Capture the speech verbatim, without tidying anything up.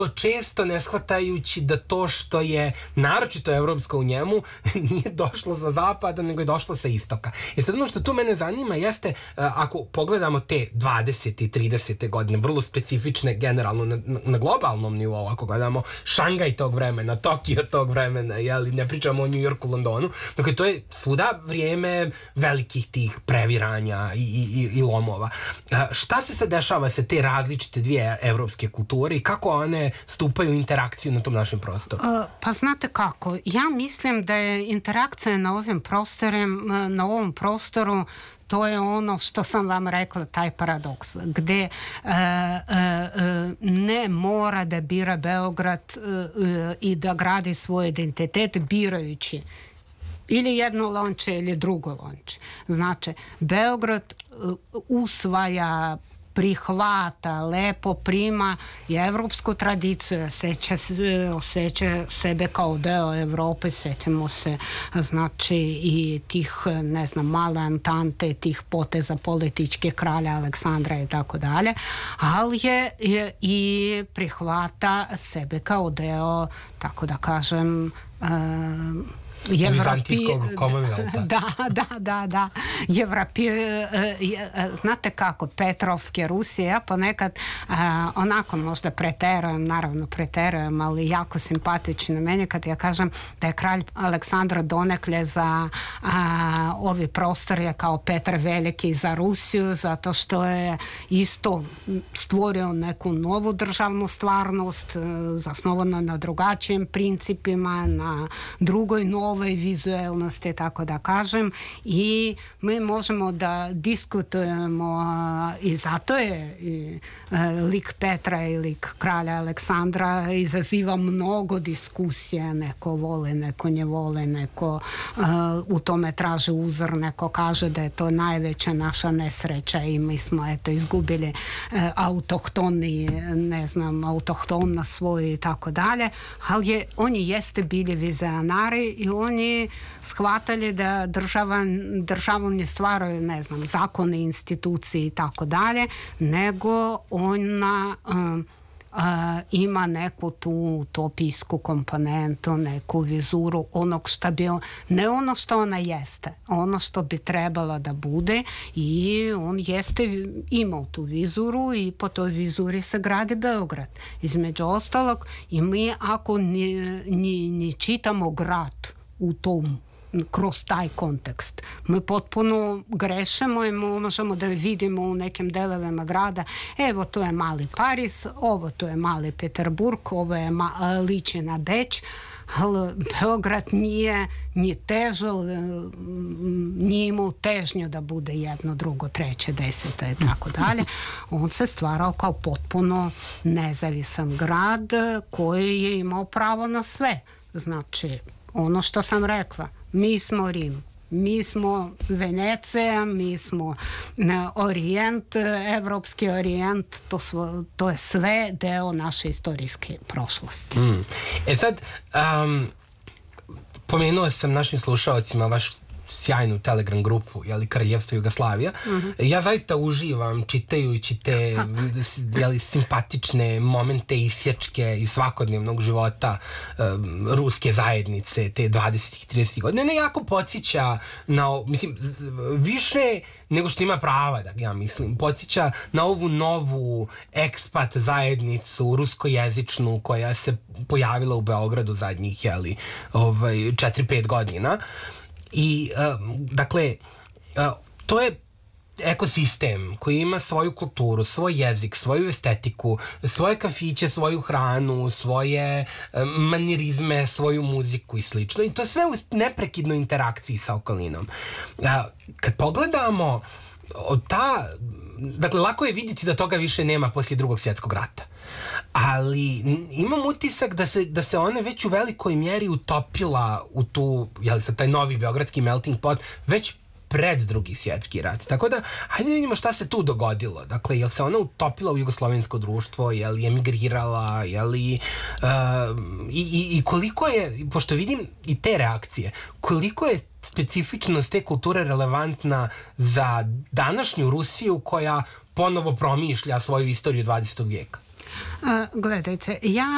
često ne shvatajući da to što je naročito evropsko u njemu nije došlo sa zapada, nego je došlo sa istoka. E sad ono što tu mene zanima jeste, ako pogledamo te dvadesete i tridesete godine, vrlo specifične generalno na, na globalnom nivou, ako gledamo Šangaj tog vremena, Tokio tog vremena, jeli, ne pričamo o New Yorku, Londonu, dakle to je svuda vrijeme velikih tih previranja i, i, i lomova. Šta se sad dešava sa te različite dvije evropske kulture i kako one stupaju u interakciju na tom našem prostoru? Uh, pa znate kako, ja mislim da je interakcija na ovim prostorima, na ovom prostoru, to je ono što sam vam rekla, taj paradoks, gde uh, uh, uh, ne mora da bira Beograd uh, uh, i da gradi svoj identitet birajući ili jedno lonče ili drugo lonče. Znači, Beograd uh, usvaja, prihvata, lepo prima i evropsku tradiciju, osjeća, osjeća sebe kao deo Evrope, sjetimo se znači i tih, ne znam, male antante, tih poteza političke kralja Aleksandra i tako dalje, ali je, je i prihvata sebe kao deo, tako da kažem, um, Vizantijskog Commonwealtha. Da, da, da, da. Evropi, znate kako, Petrovske Rusije, ja ponekad onako možda preterujem, naravno preterujem, ali jako simpatično meni kad ja kažem da je kralj Aleksandar donekle za a, ovi prostorje kao Petar Veliki za Rusiju, zato što je isto stvorio neku novu državnu stvarnost, zasnovano na drugačijim principima, na drugoj novoj ovoj vizualnosti, tako da kažem, i mi možemo da diskutujemo i zato je i, lik Petra i lik kralja Aleksandra izaziva mnogo diskusije, neko vole, neko nje vole, neko uh, u tome traži uzor, neko kaže da je to najveća naša nesreća i mi smo eto izgubili uh, autohtoni, ne znam, autohton na svoj i tako dalje, ali je, oni jeste bili vizionari i oni shvatali da država, državu ne stvaraju, ne znam, zakone, institucije i tako dalje, nego ona um, uh, ima neku tu utopijsku komponentu, neku vizuru onog što bi, ne ono što ona jeste, ono što bi trebala da bude i on jeste imao tu vizuru i po toj vizuri se gradi Beograd. Između ostalog i mi ako ni, ni, ni čitamo grad u tom, kroz taj kontekst. Mi potpuno grešemo i možemo da vidimo u nekim delovima grada, evo to je mali Paris, ovo to je mali Peterburg, ovo je ma, liči na Beč, ali Beograd nije ni težao, nije imao težnju da bude jedno, drugo, treće, deseto i tako dalje. On se stvarao kao potpuno nezavisan grad koji je imao pravo na sve. Znači, ono što sam rekla, mi smo Rim, mi smo Venecija, mi smo Orijent, evropski Orijent, to, svo, to je sve deo naše istorijske prošlosti. Mm. E sad, um, pomenuo sam našim slušalcima vaš sjajnu Telegram grupu, jeli, Kraljevstvo Jugoslavija. Mm-hmm. Ja zaista uživam čitajući te jeli, simpatične momente isječke iz svakodnevnog života um, ruske zajednice te dvadesetih i tridesetih godina. Ne jako podsjeća na, mislim, više nego što ima prava, da ja mislim, podsjeća na ovu novu ekspat zajednicu ruskojezičnu koja se pojavila u Beogradu zadnjih, jeli, ovaj, četiri pet godina. I, uh, dakle, uh, to je ekosistem koji ima svoju kulturu, svoj jezik, svoju estetiku, svoje kafiće, svoju hranu, svoje um, manirizme, svoju muziku i slično. I to sve u neprekidnoj interakciji sa okolinom. Uh, kad pogledamo od ta, dakle, lako je vidjeti da toga više nema poslije Drugog svjetskog rata. Ali imam utisak da se, da se ona već u velikoj mjeri utopila u tu, jel sad, taj novi beogradski melting pot, već pred Drugi svjetski rat. Tako da, hajde vidimo šta se tu dogodilo. Dakle, jel se ona utopila u jugoslovensko društvo, jel je emigrirala, jel i, uh, i, i, i koliko je, pošto vidim i te reakcije, koliko je specifičnost te kulture relevantna za današnju Rusiju koja ponovo promišlja svoju istoriju dvadesetog vijeka? Uh, gledajte, ja